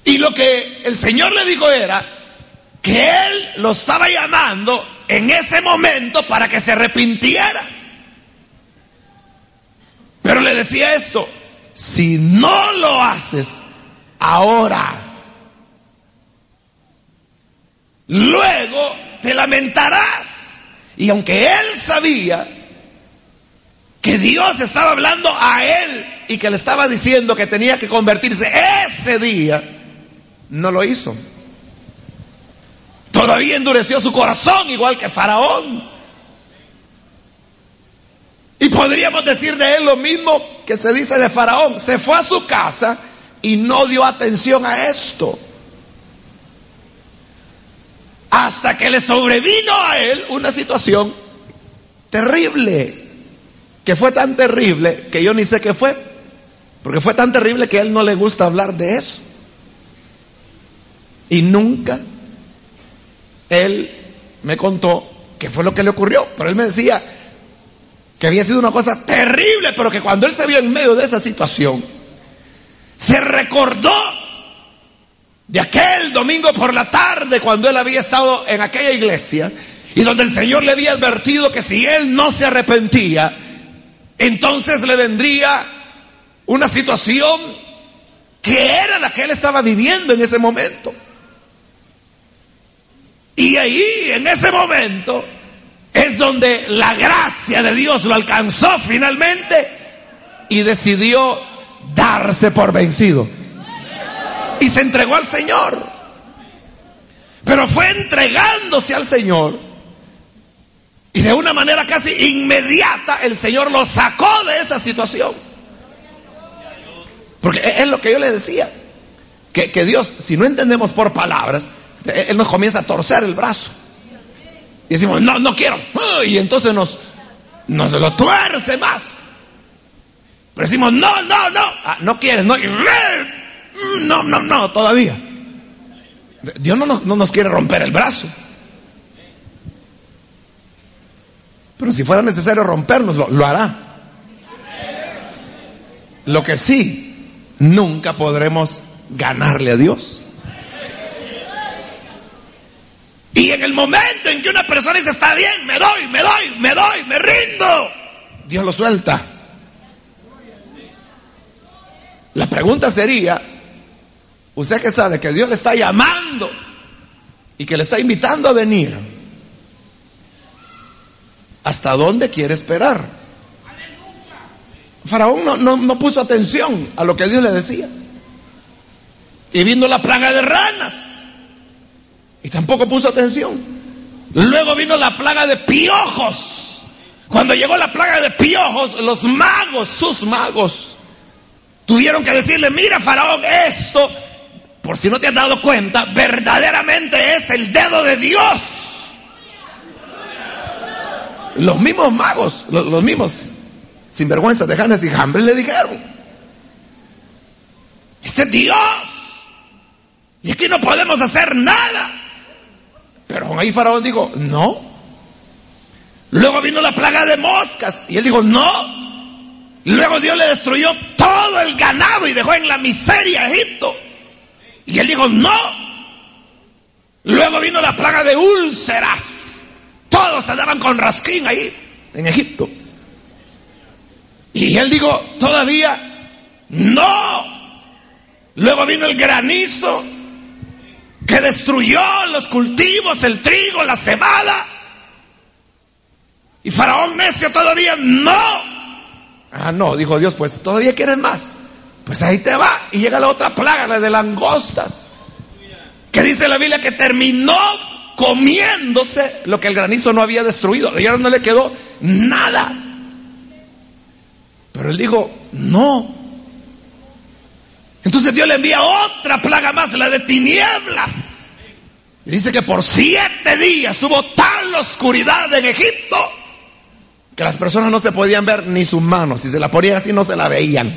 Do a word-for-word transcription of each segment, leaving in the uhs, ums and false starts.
Y lo que el Señor le dijo era que Él lo estaba llamando en ese momento para que se arrepintiera. Pero le decía esto: si no lo haces ahora, luego te lamentarás. Y aunque él sabía que Dios estaba hablando a él y que le estaba diciendo que tenía que convertirse ese día, no lo hizo. Todavía endureció su corazón, igual que Faraón. Y podríamos decir de él lo mismo que se dice de Faraón: se fue a su casa y no dio atención a esto, hasta que le sobrevino a él una situación terrible, que fue tan terrible que yo ni sé qué fue, porque fue tan terrible que a él no le gusta hablar de eso. Y nunca él me contó qué fue lo que le ocurrió, pero él me decía que había sido una cosa terrible, pero que cuando él se vio en medio de esa situación, se recordó de aquel domingo por la tarde cuando él había estado en aquella iglesia y donde el Señor le había advertido que si él no se arrepentía, entonces le vendría una situación que era la que él estaba viviendo en ese momento. Y ahí, en ese momento, es donde la gracia de Dios lo alcanzó finalmente y decidió darse por vencido. Y se entregó al Señor. Pero fue entregándose al Señor, y de una manera casi inmediata el Señor lo sacó de esa situación. Porque es lo que yo le decía, que, que Dios, si no entendemos por palabras, Él nos comienza a torcer el brazo. Y decimos, no, no quiero. Y entonces nos, nos lo tuerce más. Pero decimos, no, no, no. Ah, no quieres, no. No, no, no, todavía. Dios no nos, no nos quiere romper el brazo. Pero si fuera necesario rompernos, lo hará. Lo que sí, nunca podremos ganarle a Dios. Y en el momento en que una persona dice, está bien, me doy, me doy, me doy, me rindo, Dios lo suelta. La pregunta sería, usted que sabe que Dios le está llamando y que le está invitando a venir, ¿hasta dónde quiere esperar? Faraón no, no, no puso atención a lo que Dios le decía. Y vino la plaga de ranas, y tampoco puso atención. Luego vino la plaga de piojos. Cuando llegó la plaga de piojos, los magos, sus magos, tuvieron que decirle, mira Faraón, esto, por si no te has dado cuenta, verdaderamente es el dedo de Dios. Los mismos magos, los, los mismos sinvergüenzas de Janes y Jambres le dijeron, este es Dios, y aquí no podemos hacer nada. Pero ahí Faraón dijo, no. Luego vino la plaga de moscas, y él dijo, no. Luego Dios le destruyó todo el ganado y dejó en la miseria a Egipto, y él dijo, no. Luego vino la plaga de úlceras, todos andaban con rasquín ahí en Egipto, y él dijo, todavía no. Luego vino el granizo que destruyó los cultivos, el trigo, la cebada, y Faraón necio todavía no. Ah, no, dijo Dios, pues todavía quieres más, pues ahí te va. Y llega la otra plaga, la de langostas, que dice la Biblia que terminó comiéndose lo que el granizo no había destruido, y ahora no le quedó nada. Pero él dijo, no. Entonces Dios le envía otra plaga más, la de tinieblas, y dice que por siete días hubo tal oscuridad en Egipto que las personas no se podían ver ni sus manos, si se la ponían así no se la veían.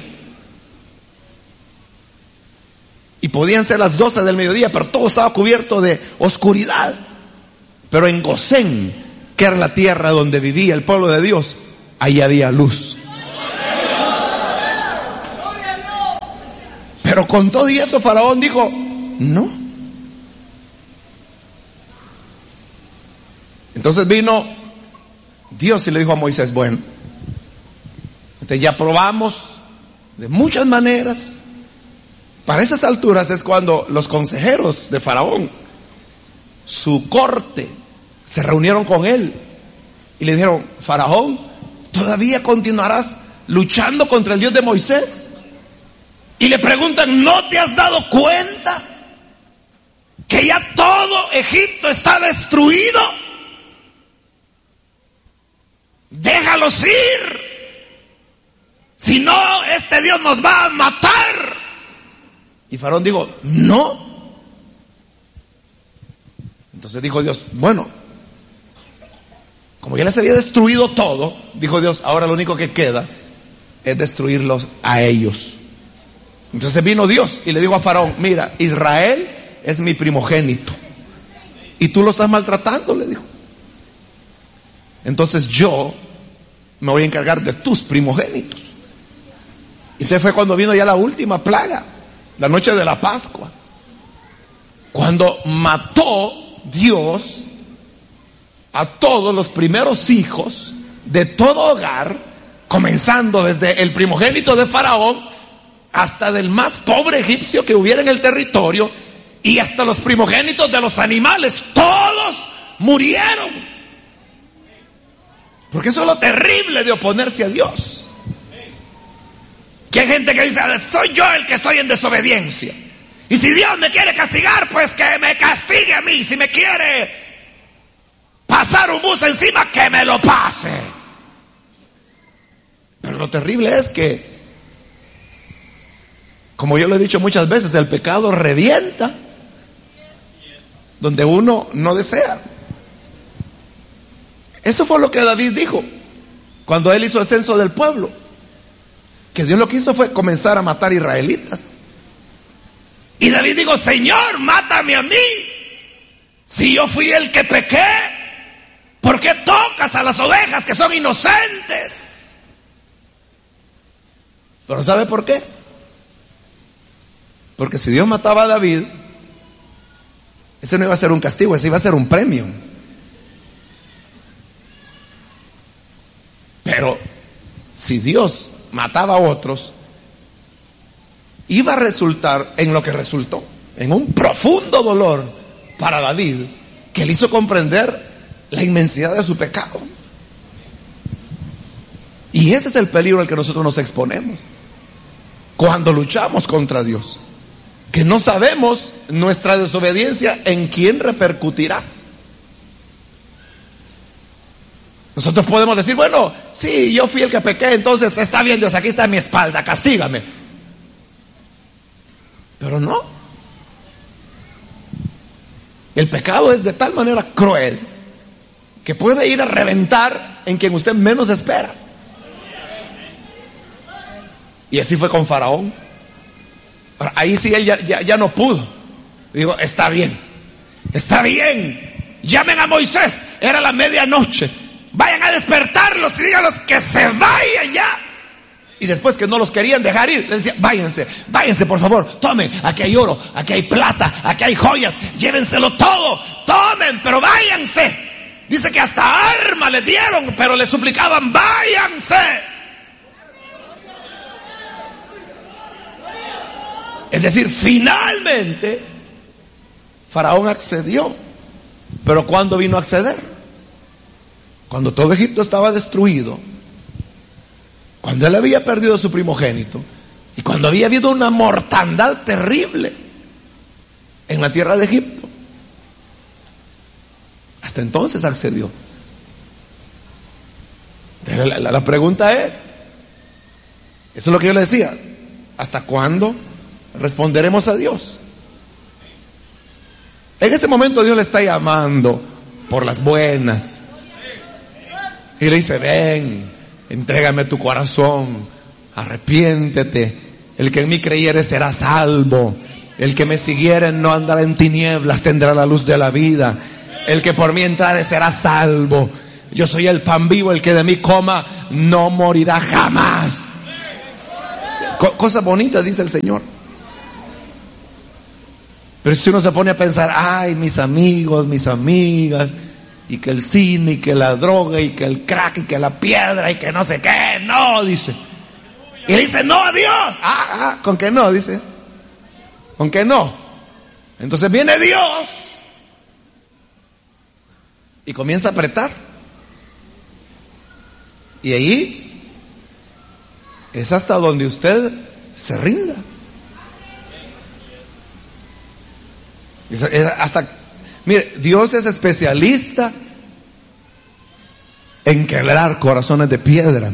Y podían ser las doce del mediodía, pero todo estaba cubierto de oscuridad. Pero en Gosén, que era la tierra donde vivía el pueblo de Dios, ahí había luz. Pero con todo y eso Faraón dijo, no. Entonces vino Dios y le dijo a Moisés, bueno, entonces ya probamos de muchas maneras. Para esas alturas es cuando los consejeros de Faraón, su corte, se reunieron con él y le dijeron, Faraón, ¿todavía continuarás luchando contra el Dios de Moisés? Y le preguntan, ¿no te has dado cuenta que ya todo Egipto está destruido? Déjalos ir, si no este Dios nos va a matar. Y Faraón dijo, no. Entonces dijo Dios, bueno, como ya les había destruido todo, dijo Dios, ahora lo único que queda es destruirlos a ellos. Entonces vino Dios y le dijo a Faraón, mira, Israel es mi primogénito y tú lo estás maltratando, le dijo. Entonces yo me voy a encargar de tus primogénitos. Y entonces fue cuando vino ya la última plaga, la noche de la Pascua, cuando mató Dios a todos los primeros hijos de todo hogar, comenzando desde el primogénito de Faraón hasta del más pobre egipcio que hubiera en el territorio, y hasta los primogénitos de los animales, todos murieron. Porque eso es lo terrible de oponerse a Dios. Que hay gente que dice, soy yo el que estoy en desobediencia, y si Dios me quiere castigar, pues que me castigue a mí. Si me quiere pasar un bus encima, que me lo pase. Pero lo terrible es que, como yo lo he dicho muchas veces, el pecado revienta donde uno no desea. Eso fue lo que David dijo cuando él hizo el censo del pueblo, que Dios lo que hizo fue comenzar a matar israelitas. Y David dijo, Señor, mátame a mí, si yo fui el que pequé. ¿Por qué tocas a las ovejas que son inocentes? Pero ¿sabe por qué? Porque si Dios mataba a David, ese no iba a ser un castigo, ese iba a ser un premio. Pero si Dios mataba a otros, iba a resultar en lo que resultó, en un profundo dolor para David, que le hizo comprender la inmensidad de su pecado. Y ese es el peligro al que nosotros nos exponemos cuando luchamos contra Dios, que no sabemos nuestra desobediencia en quién repercutirá. Nosotros podemos decir, bueno, sí, yo fui el que pequé, entonces está bien, Dios, aquí está mi espalda, castígame. Pero no. El pecado es de tal manera cruel que puede ir a reventar en quien usted menos espera. Y así fue con Faraón. Ahí sí él ya, ya, ya no pudo. Digo, está bien, está bien, llamen a Moisés, era la medianoche, vayan a despertarlos y díganlos que se vayan ya. Y después que no los querían dejar ir, les decía, váyanse, váyanse por favor, tomen, aquí hay oro, aquí hay plata, aquí hay joyas, llévenselo todo, tomen, pero váyanse. Dice que hasta arma le dieron, pero le suplicaban, váyanse. Es decir, finalmente Faraón accedió. Pero ¿cuándo vino a acceder? Cuando todo Egipto estaba destruido, cuando él había perdido a su primogénito y cuando había habido una mortandad terrible en la tierra de Egipto. Hasta entonces accedió. La, la, la pregunta es, eso es lo que yo le decía, ¿hasta cuándo responderemos a Dios? En este momento Dios le está llamando por las buenas y le dice, ven, entrégame tu corazón, arrepiéntete, el que en mí creyere será salvo, el que me siguiere no andará en tinieblas, tendrá la luz de la vida, el que por mí entrare será salvo, yo soy el pan vivo, el que de mí coma no morirá jamás. Co- cosas bonitas dice el Señor. Pero si uno se pone a pensar, ay, mis amigos, mis amigas, y que el cine, y que la droga, y que el crack, y que la piedra, y que no sé qué, no, dice. Y dice, no a Dios. Ah, ah, ¿con qué no? Dice. ¿Con qué no? Entonces viene Dios y comienza a apretar. Y ahí es hasta donde usted se rinda. Es, es hasta, mire, Dios es especialista en quebrar corazones de piedra.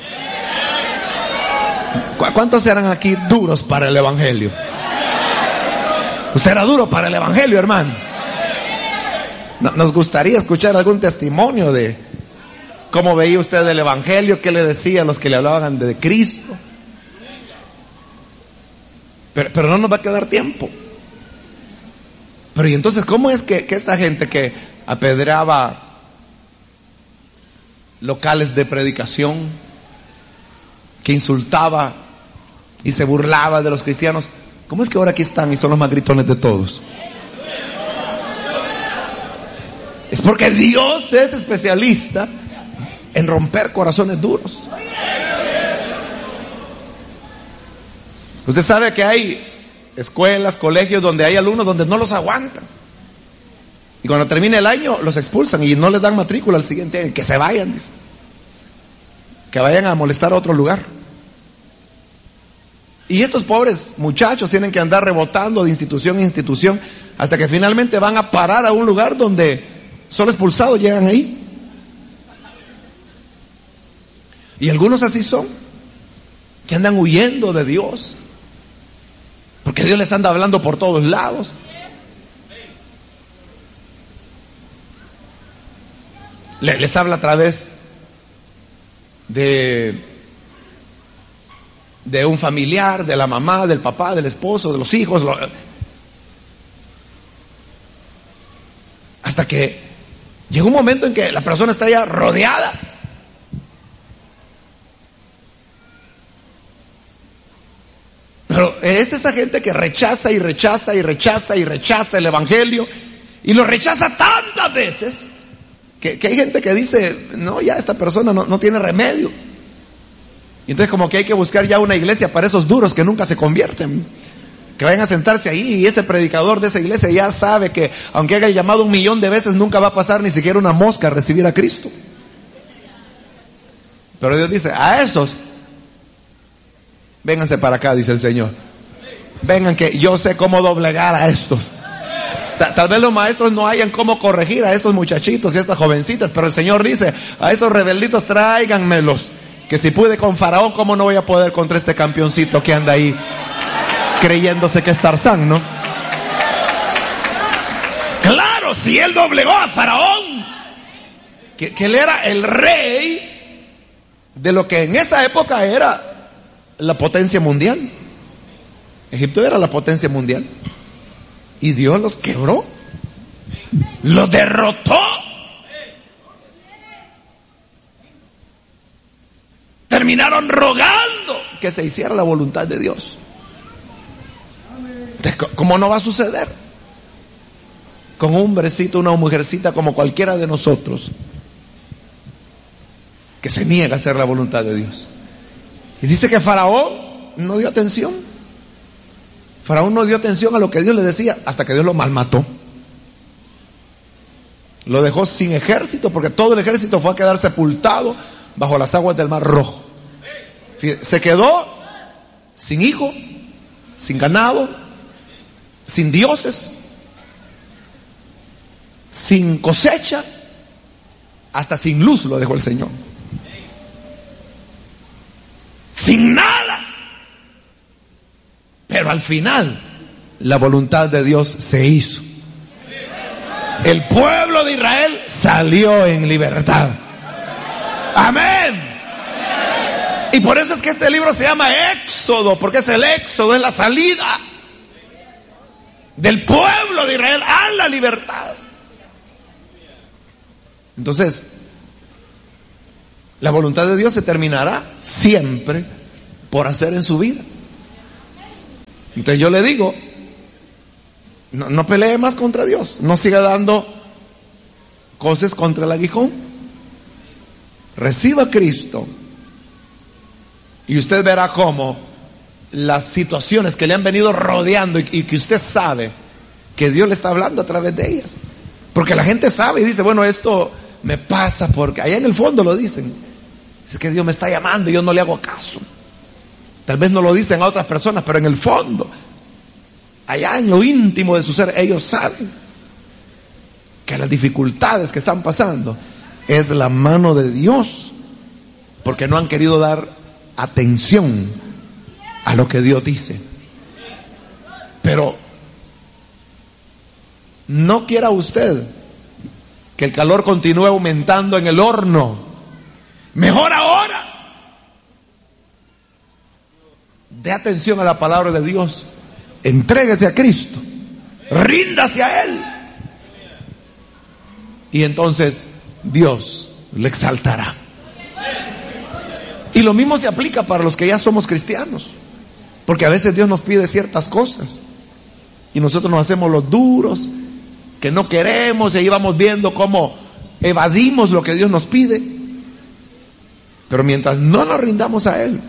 ¿Cuántos eran aquí duros para el evangelio? Usted era duro para el evangelio, hermano. Nos gustaría escuchar algún testimonio de cómo veía usted el evangelio, qué le decía a los que le hablaban de Cristo. Pero, pero no nos va a quedar tiempo. Pero y entonces, ¿cómo es que, que esta gente que apedreaba locales de predicación, que insultaba y se burlaba de los cristianos, cómo es que ahora aquí están y son los más gritones de todos? Es porque Dios es especialista en romper corazones duros. Usted sabe que hay escuelas, colegios donde hay alumnos donde no los aguantan. Y cuando termine el año los expulsan y no les dan matrícula al siguiente año. Que se vayan, dice. Que vayan a molestar a otro lugar. Y estos pobres muchachos tienen que andar rebotando de institución en institución hasta que finalmente van a parar a un lugar donde solo expulsados llegan ahí. Y algunos así son, que andan huyendo de Dios, porque Dios les anda hablando por todos lados. Les habla a través de de un familiar, de la mamá, del papá, del esposo, de los hijos, lo, hasta que llega un momento en que la persona está ya rodeada. Pero es esa gente que rechaza y rechaza y rechaza y rechaza el evangelio, y lo rechaza tantas veces que, que hay gente que dice, no, ya esta persona no, no tiene remedio. Y entonces como que hay que buscar ya una iglesia para esos duros que nunca se convierten, que vayan a sentarse ahí, y ese predicador de esa iglesia ya sabe que aunque haga llamado un millón de veces nunca va a pasar ni siquiera una mosca a recibir a Cristo. Pero Dios dice, a esos vénganse para acá, dice el Señor. Vengan que yo sé cómo doblegar a estos. Ta- Tal vez los maestros no hayan cómo corregir a estos muchachitos y a estas jovencitas, pero el Señor dice, a estos rebelditos tráiganmelos, que si pude con Faraón, ¿cómo no voy a poder contra este campeoncito que anda ahí creyéndose que es Tarzán, no? Claro, si él doblegó a Faraón, que, que él era el rey de lo que en esa época era la potencia mundial. Egipto era la potencia mundial. Y Dios los quebró, los derrotó. Terminaron rogando que se hiciera la voluntad de Dios. Entonces, ¿cómo no va a suceder? Con un hombrecito, una mujercita como cualquiera de nosotros, que se niega a hacer la voluntad de Dios. Y dice que Faraón no dio atención. Faraón no dio atención a lo que Dios le decía hasta que Dios lo malmató. Lo dejó sin ejército, porque todo el ejército fue a quedar sepultado bajo las aguas del Mar Rojo. Se quedó sin hijo, sin ganado, sin dioses, sin cosecha, hasta sin luz lo dejó el Señor. Sin nada. Pero al final la voluntad de Dios se hizo. El pueblo de Israel salió en libertad. Amén. Y por eso es que este libro se llama Éxodo, porque es el éxodo, es la salida del pueblo de Israel a la libertad. Entonces, la voluntad de Dios se terminará siempre por hacer en su vida. Entonces yo le digo, No, no pelee más contra Dios. No siga dando cosas contra el aguijón. Reciba a Cristo y usted verá cómo las situaciones que le han venido rodeando y, y que usted sabe que Dios le está hablando a través de ellas. Porque la gente sabe y dice, bueno, esto me pasa porque allá en el fondo lo dicen. Dice que Dios me está llamando y yo no le hago caso. Tal vez no lo dicen a otras personas, pero en el fondo, allá en lo íntimo de su ser, ellos saben que las dificultades que están pasando es la mano de Dios, porque no han querido dar atención a lo que Dios dice. Pero no quiera usted que el calor continúe aumentando en el horno. Mejor ahora dé atención a la palabra de Dios, entréguese a Cristo, ríndase a Él, y entonces Dios le exaltará. Y lo mismo se aplica para los que ya somos cristianos, porque a veces Dios nos pide ciertas cosas y nosotros nos hacemos los duros, que no queremos, y ahí vamos viendo cómo evadimos lo que Dios nos pide. Pero mientras no nos rindamos a Él,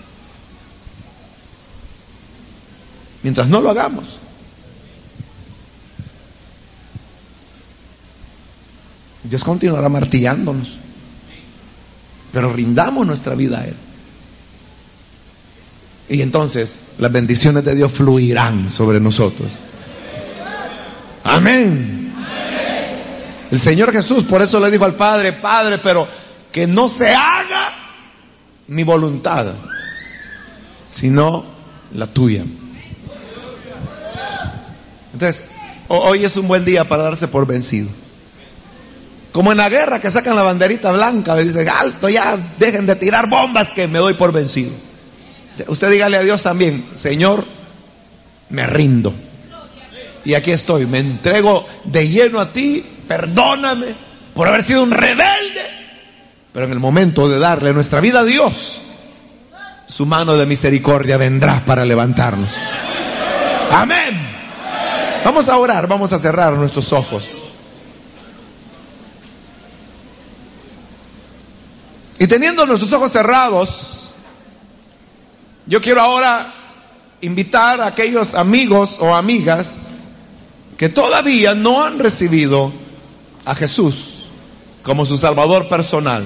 mientras no lo hagamos, Dios continuará martillándonos. Pero rindamos nuestra vida a Él, y entonces las bendiciones de Dios fluirán sobre nosotros. Amén. El Señor Jesús por eso le dijo al Padre: Padre, pero que no se haga mi voluntad, sino la tuya. Entonces, hoy es un buen día para darse por vencido. Como en la guerra, que sacan la banderita blanca, le dicen: alto ya, dejen de tirar bombas, que me doy por vencido. Usted dígale a Dios también: Señor, me rindo, y aquí estoy, me entrego de lleno a ti, perdóname por haber sido un rebelde, pero en el momento de darle nuestra vida a Dios, su mano de misericordia vendrá para levantarnos. Amén. Vamos a orar, vamos a cerrar nuestros ojos. Y teniendo nuestros ojos cerrados, yo quiero ahora invitar a aquellos amigos o amigas que todavía no han recibido a Jesús como su Salvador personal.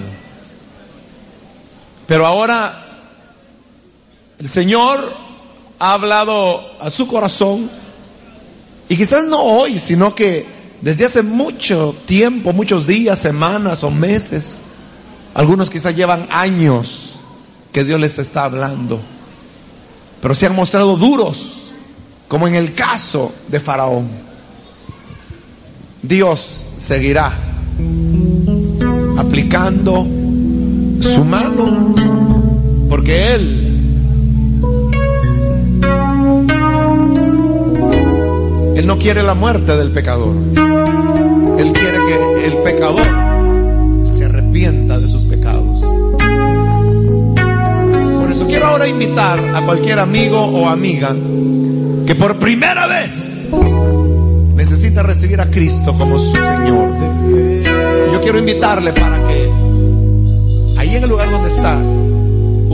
Pero ahora el Señor ha hablado a su corazón, y quizás no hoy, sino que desde hace mucho tiempo, muchos días, semanas o meses. Algunos quizás llevan años que Dios les está hablando, pero se han mostrado duros, como en el caso de Faraón. Dios seguirá aplicando su mano, porque Él, Él no quiere la muerte del pecador. Él quiere que el pecador se arrepienta de sus pecados. Por eso quiero ahora invitar a cualquier amigo o amiga que por primera vez necesita recibir a Cristo como su Señor. Yo quiero invitarle para que ahí en el lugar donde está